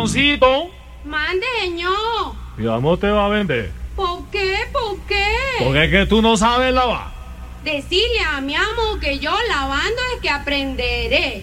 Ramoncito, Mande, señor. mi amo te va a vender. ¿Por qué? ¿Por qué? Porque es que tú no sabes lavar. Decirle a mi amo que yo lavando es que aprenderé.